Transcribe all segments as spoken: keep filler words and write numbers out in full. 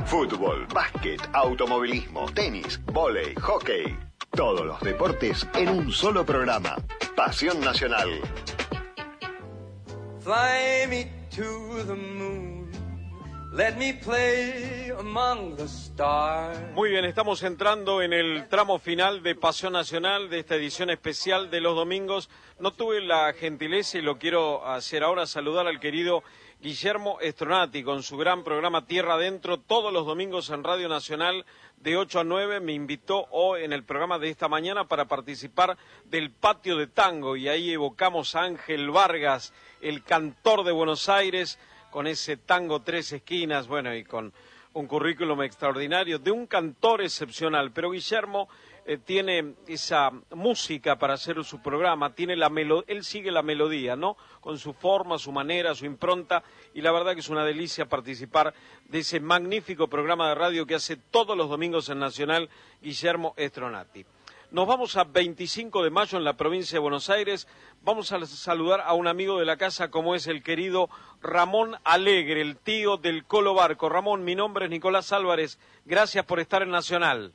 Fútbol, básquet, automovilismo, tenis, vóley, hockey. Todos los deportes en un solo programa. Pasión Nacional. Fly me to the moon. Let me play among the stars. Muy bien, estamos entrando en el tramo final de Pasión Nacional, de esta edición especial de los domingos. No tuve la gentileza, y lo quiero hacer ahora, saludar al querido Guillermo Stronati con su gran programa Tierra Adentro, todos los domingos en Radio Nacional de ocho a nueve. Me invitó hoy en el programa de esta mañana para participar del Patio de Tango, y ahí evocamos a Ángel Vargas, el cantor de Buenos Aires, con ese tango Tres Esquinas, bueno, y con un currículum extraordinario de un cantor excepcional. Pero Guillermo eh, tiene esa música para hacer su programa, tiene la melo- él sigue la melodía, ¿no? Con su forma, su manera, su impronta, y la verdad que es una delicia participar de ese magnífico programa de radio que hace todos los domingos en Nacional, Guillermo Stronati. Nos vamos a veinticinco de mayo en la provincia de Buenos Aires. Vamos a saludar a un amigo de la casa como es el querido Ramón Alegre, el tío del Colo Barco. Ramón, mi nombre es Nicolás Álvarez. Gracias por estar en Nacional.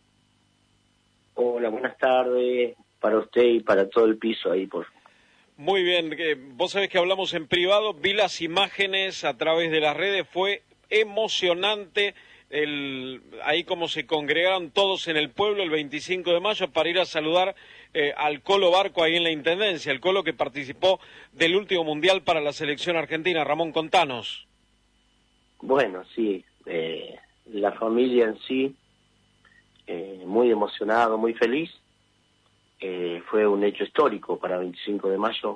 Hola, buenas tardes para usted y para todo el piso ahí, por Muy bien, eh, vos sabés que hablamos en privado, vi las imágenes a través de las redes, fue emocionante. El, ahí como se congregaron todos en el pueblo el veinticinco de mayo para ir a saludar eh, al Colo Barco ahí en la Intendencia, el Colo que participó del último Mundial para la selección argentina. Ramón, contanos. Bueno, sí, eh, la familia en sí, eh, muy emocionado, muy feliz. Eh, fue un hecho histórico para veinticinco de mayo.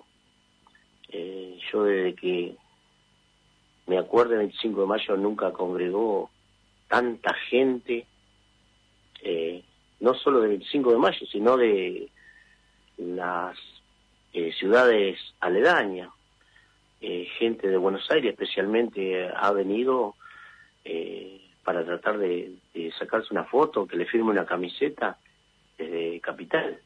Eh, yo desde que me acuerdo, el veinticinco de mayo nunca congregó tanta gente, eh, no solo del veinticinco de mayo, sino de las eh, ciudades aledañas. Eh, gente de Buenos Aires especialmente ha venido eh, para tratar de, de sacarse una foto, que le firme una camiseta desde Capital.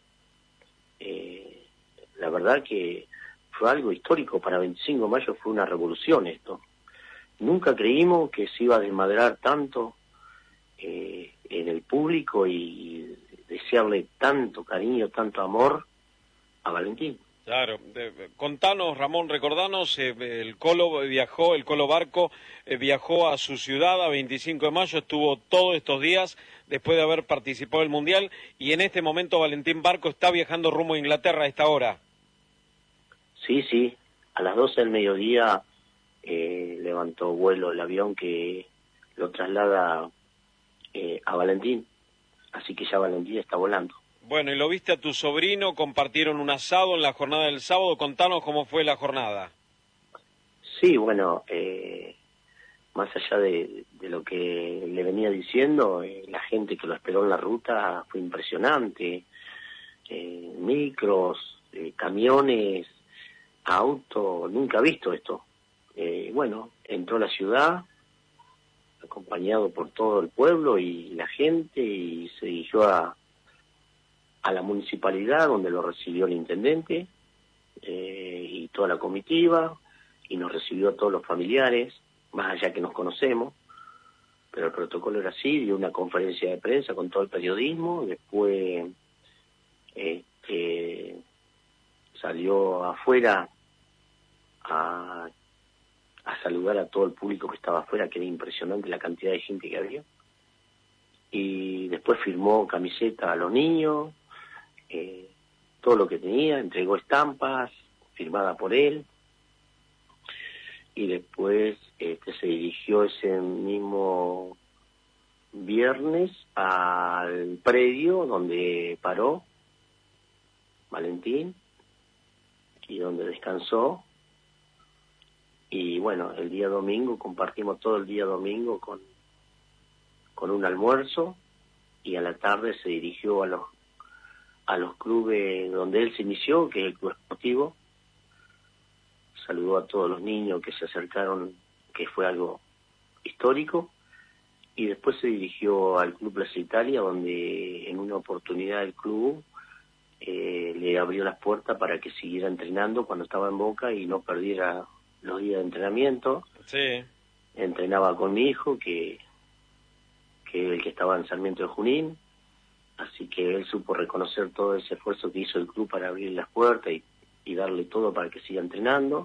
Eh, la verdad que fue algo histórico para veinticinco de mayo, fue una revolución esto. Nunca creímos que se iba a desmadrar tanto eh, en el público y desearle tanto cariño, tanto amor a Valentín. Claro, eh, contanos, Ramón, recordanos, eh, el Colo viajó, el Colo Barco eh, viajó a su ciudad a veinticinco de mayo, estuvo todos estos días después de haber participado del Mundial, y en este momento Valentín Barco está viajando rumbo a Inglaterra a esta hora. Sí, sí, a las doce del mediodía eh, levantó vuelo el avión que lo traslada eh, a Valentín, así que ya Valentín está volando. Bueno, y lo viste a tu sobrino, compartieron un asado en la jornada del sábado, contanos cómo fue la jornada. Sí, bueno, eh, más allá de, de lo que le venía diciendo, eh, la gente que lo esperó en la ruta fue impresionante, eh, micros, eh, camiones, autos, nunca he visto esto. Eh, bueno, entró a la ciudad, acompañado por todo el pueblo y la gente, y se dirigió a a la municipalidad, donde lo recibió el intendente eh, y toda la comitiva, y nos recibió a todos los familiares, más allá que nos conocemos, pero el protocolo era así, dio una conferencia de prensa con todo el periodismo, después este, salió afuera a, a saludar a todo el público que estaba afuera, que era impresionante la cantidad de gente que había, y después firmó camiseta a los niños, Eh, todo lo que tenía, entregó estampas firmada por él, y después este, se dirigió ese mismo viernes al predio donde paró Valentín y donde descansó, y bueno, el día domingo compartimos todo el día domingo con, con un almuerzo, y a la tarde se dirigió a los a los clubes donde él se inició, que es el Club Esportivo. Saludó a todos los niños que se acercaron, que fue algo histórico, y después se dirigió al Club Plaza Italia, donde en una oportunidad el club eh, le abrió las puertas para que siguiera entrenando cuando estaba en Boca y no perdiera los días de entrenamiento. Sí. Entrenaba con mi hijo, que que el que estaba en Sarmiento de Junín, así que él supo reconocer todo ese esfuerzo que hizo el club para abrir las puertas y, y darle todo para que siga entrenando.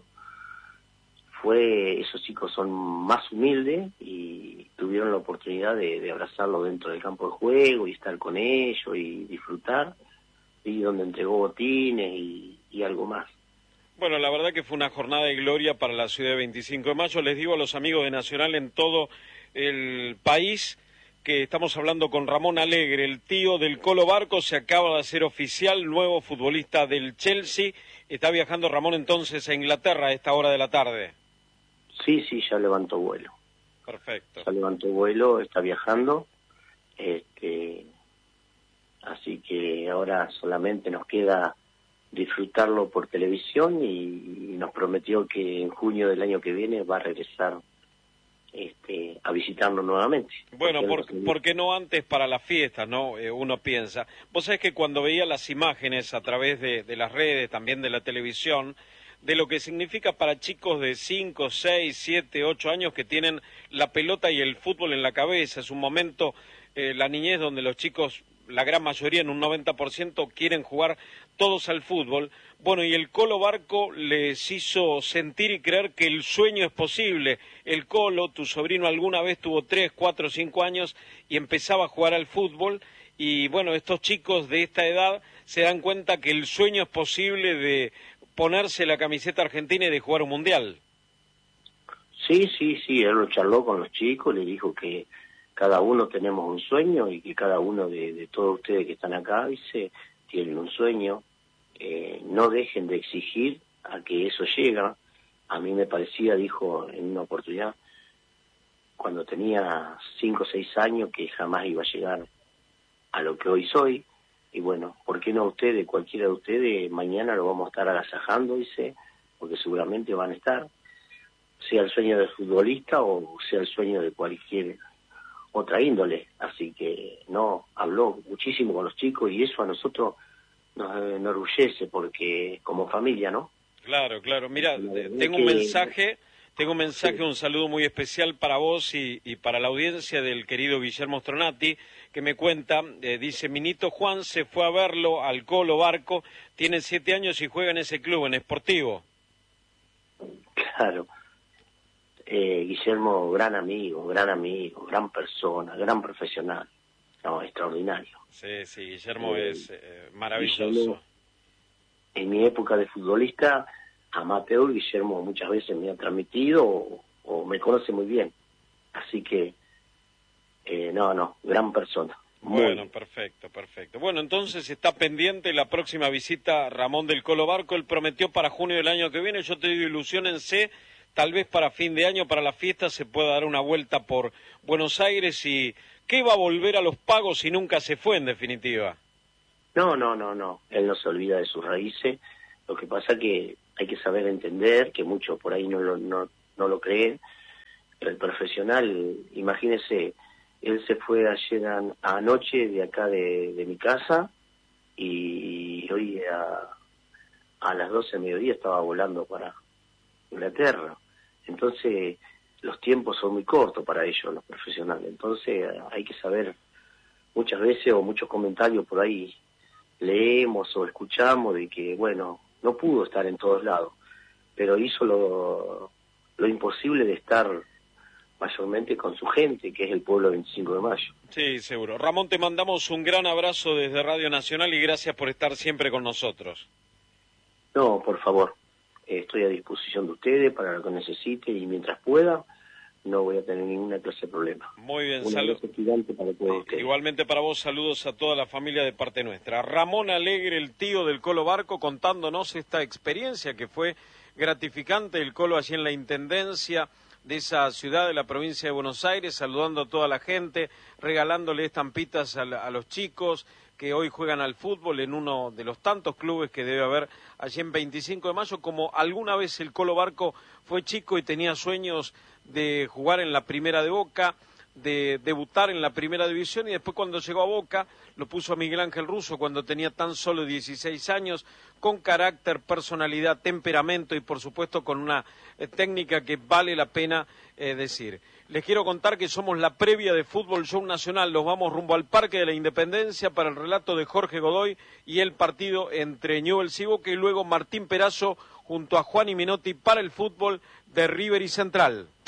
Fue, esos chicos son más humildes y tuvieron la oportunidad de, de abrazarlo dentro del campo de juego y estar con ellos y disfrutar, y donde entregó botines y, y algo más. Bueno, la verdad que fue una jornada de gloria para la ciudad de veinticinco de mayo. Les digo a los amigos de Nacional en todo el país que estamos hablando con Ramón Alegre, el tío del Colo Barco. Se acaba de hacer oficial, nuevo futbolista del Chelsea. Está viajando Ramón entonces a Inglaterra a esta hora de la tarde. Sí, sí, ya levantó vuelo. Perfecto. Ya levantó vuelo, está viajando. Este, así que ahora solamente nos queda disfrutarlo por televisión y, y nos prometió que en junio del año que viene va a regresar este, a visitarnos nuevamente. Bueno, ¿por, ¿por qué no antes para las fiestas, no? Eh, uno piensa. Vos sabés que cuando veía las imágenes a través de, de las redes, también de la televisión, de lo que significa para chicos de cinco, seis, siete, ocho años que tienen la pelota y el fútbol en la cabeza. Es un momento, eh, la niñez, donde los chicos, la gran mayoría, en un noventa por ciento, quieren jugar todos al fútbol. Bueno, y el Colo Barco les hizo sentir y creer que el sueño es posible. El Colo, tu sobrino, alguna vez tuvo tres, cuatro, cinco años y empezaba a jugar al fútbol. Y bueno, estos chicos de esta edad se dan cuenta que el sueño es posible de ponerse la camiseta argentina y de jugar un mundial. Sí, sí, sí, él lo charló con los chicos, le dijo que cada uno tenemos un sueño y que cada uno de, de todos ustedes que están acá, dice, tienen un sueño. Eh, no dejen de exigir a que eso llega. A mí me parecía, dijo en una oportunidad, cuando tenía cinco o seis años, que jamás iba a llegar a lo que hoy soy. Y bueno, ¿por qué no ustedes, cualquiera de ustedes, mañana lo vamos a estar agasajando, dice, porque seguramente van a estar, sea el sueño del futbolista o sea el sueño de cualquier otra índole. Así que no, habló muchísimo con los chicos y eso a nosotros nos enorgullece porque como familia, ¿no? Claro, claro. Mira, tengo un mensaje, tengo un mensaje, sí. Un saludo muy especial para vos y, y para la audiencia del querido Guillermo Stronati, que me cuenta, eh, dice, Minito Juan se fue a verlo al Colo Barco, tiene siete años y juega en ese club, en Sportivo. Claro. Eh, Guillermo, gran amigo, gran amigo, gran persona, gran profesional. No, extraordinario. Sí, sí, Guillermo eh, es eh, maravilloso. Guillermo, en mi época de futbolista amateur, Guillermo muchas veces me ha transmitido o, o me conoce muy bien. Así que, eh, no, no, gran persona. Muy bueno, bien. perfecto, perfecto. Bueno, entonces está pendiente la próxima visita Ramón del Colo Barco. Él prometió para junio del año que viene. Yo te digo, ilusiónense. Tal vez para fin de año, para la fiesta, se pueda dar una vuelta por Buenos Aires y que iba a volver a los pagos y nunca se fue, en definitiva. No, no, no, no. Él no se olvida de sus raíces. Lo que pasa que hay que saber entender, que muchos por ahí no lo, no, no lo creen. Pero el profesional, imagínese, él se fue ayer a, a anoche de acá de, de mi casa y hoy a, a las doce del mediodía estaba volando para Inglaterra. Entonces, los tiempos son muy cortos para ellos, los profesionales. Entonces, hay que saber, muchas veces o muchos comentarios por ahí leemos o escuchamos de que, bueno, no pudo estar en todos lados, pero hizo lo, lo imposible de estar mayormente con su gente, que es el pueblo veinticinco de mayo. Sí, seguro. Ramón, te mandamos un gran abrazo desde Radio Nacional y gracias por estar siempre con nosotros. No, por favor. Estoy a disposición de ustedes para lo que necesite y mientras pueda no voy a tener ninguna clase de problema. Muy bien, saludos. Para igualmente para vos, saludos a toda la familia de parte nuestra. Ramón Alegre, el tío del Colo Barco, contándonos esta experiencia que fue gratificante. El Colo allí en la Intendencia de esa ciudad de la provincia de Buenos Aires, saludando a toda la gente, regalándole estampitas a, a los chicos que hoy juegan al fútbol en uno de los tantos clubes que debe haber allí en veinticinco de mayo, como alguna vez el Colo Barco fue chico y tenía sueños de jugar en la primera de Boca, de debutar en la primera división, y después cuando llegó a Boca lo puso a Miguel Ángel Russo cuando tenía tan solo dieciséis años, con carácter, personalidad, temperamento y por supuesto con una eh, técnica que vale la pena eh, decir. Les quiero contar que somos la previa de Fútbol Show Nacional. Nos vamos rumbo al Parque de la Independencia para el relato de Jorge Godoy y el partido entre Newell's y Boca, y luego Martín Perazo junto a Juan y Menotti para el fútbol de River y Central.